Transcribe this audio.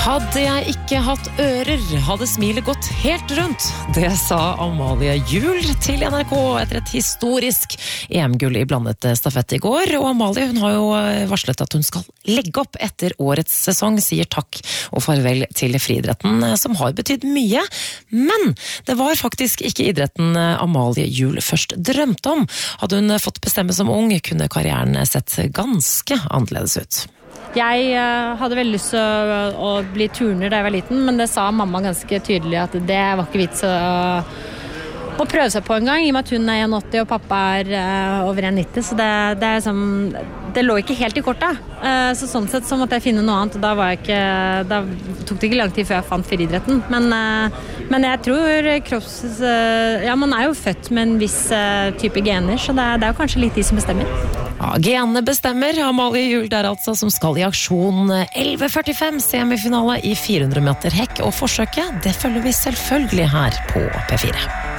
Hadde jeg ikke hatt ører, hadde smilet gått helt rundt. Det sa Amalie Juel til NRK etter et historisk EM-gull i blandet stafett i går. Og Amalie, hun har jo varslet at hun skal legge opp etter årets sesong, sier takk og farvel til friidretten, som har betydd mye. Men det var faktisk ikke idretten Amalie Juel først drømte om. Hadde hun fått bestemme som ung, kunne karrieren sett ganske annerledes ut. Jeg hadde veldig lyst til å bli turner da jeg var liten, men det sa mamma ganske tydelig at det var ikke vits å prøve seg på en gang, i og med at hun er 1,80 og pappa er over 1,90, så det lå ikke helt i kortet. Så sånn sett så måtte jeg finne noe annet, og da tok det ikke lang tid før jeg fant friidretten. Men jeg tror man er jo født med en viss type gener, så det er jo kanskje litt de som bestemmer. Ja, genene bestemmer. Amalie Juel der altså, som skal i aksjon 11:45 semifinale i 400 meter hekk, og forsøket, det følger vi selvfølgelig her på P4.